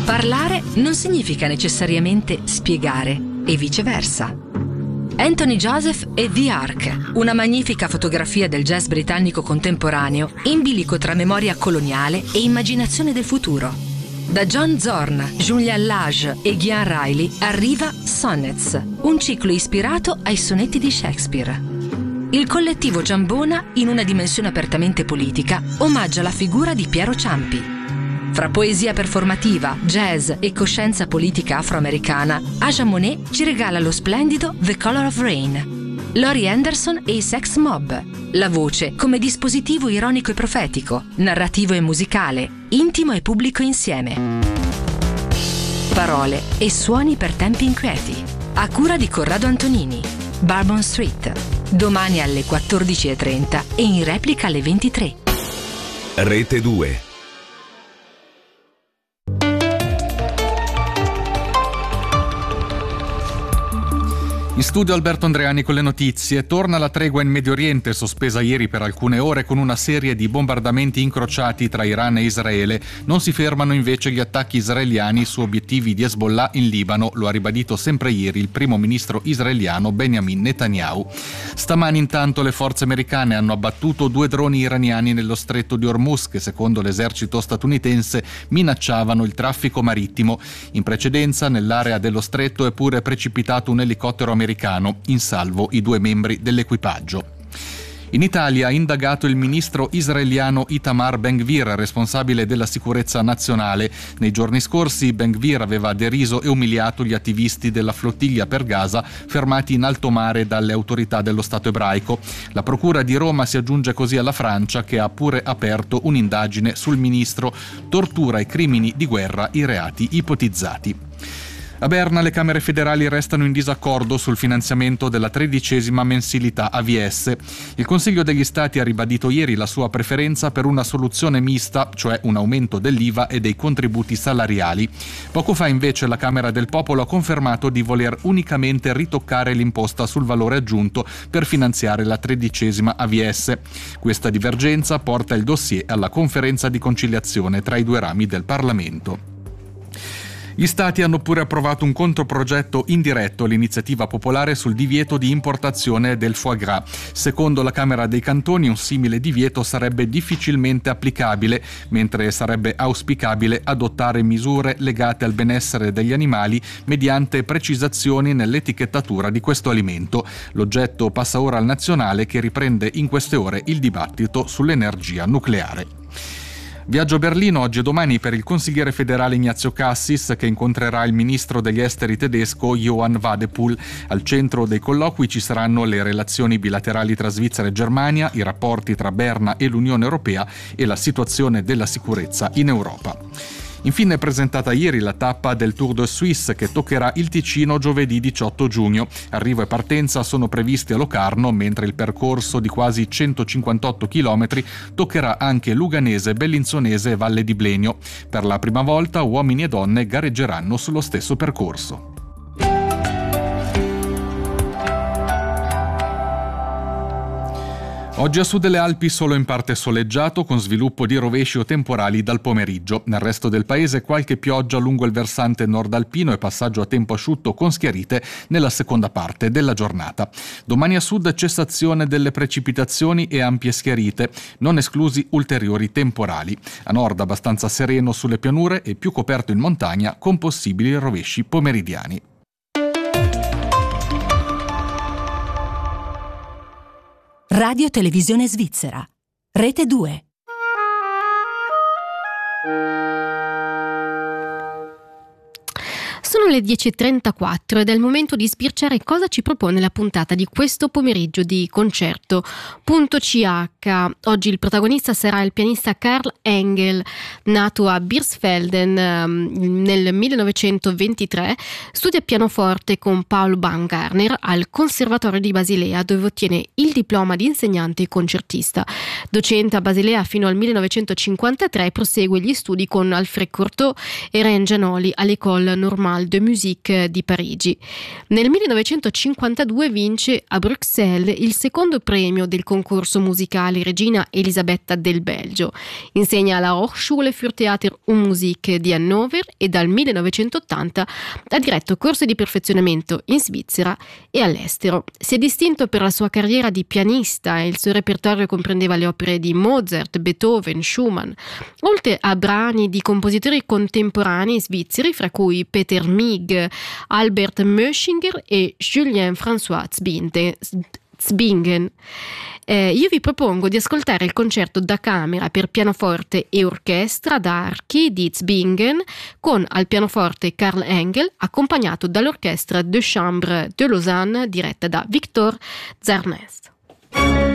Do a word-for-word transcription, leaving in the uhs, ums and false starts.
Parlare non significa necessariamente spiegare e viceversa. Anthony Joseph e The Ark, una magnifica fotografia del jazz britannico contemporaneo in bilico tra memoria coloniale e immaginazione del futuro. Da John Zorn, Julian Lage e Gian Riley arriva Sonnets, un ciclo ispirato ai sonetti di Shakespeare. Il collettivo Giambona, in una dimensione apertamente politica, omaggia la figura di Piero Ciampi. Fra poesia performativa, jazz e coscienza politica afroamericana, Aja Monet ci regala lo splendido The Color of Rain. Laurie Anderson e i Sex Mob. La voce come dispositivo ironico e profetico, narrativo e musicale, intimo e pubblico insieme. Parole e suoni per tempi inquieti. A cura di Corrado Antonini. Bourbon Street. Domani alle quattordici e trenta e in replica alle ventitré. Rete due. In studio Alberto Andreani con le notizie. Torna la tregua in Medio Oriente, sospesa ieri per alcune ore con una serie di bombardamenti incrociati tra Iran e Israele. Non si fermano invece gli attacchi israeliani su obiettivi di Hezbollah in Libano, lo ha ribadito sempre ieri il primo ministro israeliano Benjamin Netanyahu. Stamani intanto le forze americane hanno abbattuto due droni iraniani nello stretto di Hormuz che secondo l'esercito statunitense minacciavano il traffico marittimo. In precedenza nell'area dello stretto è pure precipitato un elicottero americano, in salvo i due membri dell'equipaggio. In Italia ha indagato il ministro israeliano Itamar Ben-Gvir, responsabile della sicurezza nazionale. Nei giorni scorsi Ben-Gvir aveva deriso e umiliato gli attivisti della flottiglia per Gaza fermati in alto mare dalle autorità dello Stato ebraico. La procura di Roma si aggiunge così alla Francia, che ha pure aperto un'indagine sul ministro. Tortura e crimini di guerra i reati ipotizzati. A Berna le Camere federali restano in disaccordo sul finanziamento della tredicesima mensilità A V S. Il Consiglio degli Stati ha ribadito ieri la sua preferenza per una soluzione mista, cioè un aumento dell'I V A e dei contributi salariali. Poco fa invece la Camera del Popolo ha confermato di voler unicamente ritoccare l'imposta sul valore aggiunto per finanziare la tredicesima A V S. Questa divergenza porta il dossier alla conferenza di conciliazione tra i due rami del Parlamento. Gli Stati hanno pure approvato un controprogetto indiretto all'iniziativa popolare sul divieto di importazione del foie gras. Secondo la Camera dei Cantoni un simile divieto sarebbe difficilmente applicabile, mentre sarebbe auspicabile adottare misure legate al benessere degli animali mediante precisazioni nell'etichettatura di questo alimento. L'oggetto passa ora al nazionale, che riprende in queste ore il dibattito sull'energia nucleare. Viaggio a Berlino oggi e domani per il consigliere federale Ignazio Cassis, che incontrerà il ministro degli esteri tedesco Johann Wadephul. Al centro dei colloqui ci saranno le relazioni bilaterali tra Svizzera e Germania, i rapporti tra Berna e l'Unione Europea e la situazione della sicurezza in Europa. Infine è presentata ieri la tappa del Tour de Suisse, che toccherà il Ticino giovedì diciotto giugno. Arrivo e partenza sono previsti a Locarno, mentre il percorso di quasi centocinquantotto chilometri toccherà anche Luganese, Bellinzonese e Valle di Blenio. Per la prima volta uomini e donne gareggeranno sullo stesso percorso. Oggi a sud delle Alpi solo in parte soleggiato, con sviluppo di rovesci o temporali dal pomeriggio. Nel resto del paese qualche pioggia lungo il versante nord-alpino e passaggio a tempo asciutto con schiarite nella seconda parte della giornata. Domani a sud cessazione delle precipitazioni e ampie schiarite, non esclusi ulteriori temporali. A nord abbastanza sereno sulle pianure e più coperto in montagna con possibili rovesci pomeridiani. Radio Televisione Svizzera. Rete due. Sono le dieci e trentaquattro ed è il momento di spirciare cosa ci propone la puntata di questo pomeriggio di Concerto Punto C H. Oggi il protagonista sarà il pianista Karl Engel, nato a Birsfelden um, nel millenovecentoventitré. Studia pianoforte con Paul Baumgartner al Conservatorio di Basilea, dove ottiene il diploma di insegnante concertista. Docente a Basilea fino al millenovecentocinquantatré, prosegue gli studi con Alfred Cortot e Rein Janoli all'École Normale de Musique di Parigi. Nel millenovecentocinquantadue vince a Bruxelles il secondo premio del concorso musicale tale regina Elisabetta del Belgio. Insegna alla Hochschule für Theater und Musik di Hannover e dal millenovecentottanta ha diretto corsi di perfezionamento in Svizzera e all'estero. Si è distinto per la sua carriera di pianista e il suo repertorio comprendeva le opere di Mozart, Beethoven, Schumann, oltre a brani di compositori contemporanei svizzeri, fra cui Peter Mieg, Albert Möschinger e Julien-François Zbingen. Eh, io vi propongo di ascoltare il concerto da camera per pianoforte e orchestra da archi di Zbingen con al pianoforte Karl Engel, accompagnato dall'orchestra de chambre de Lausanne diretta da Victor Zarnes.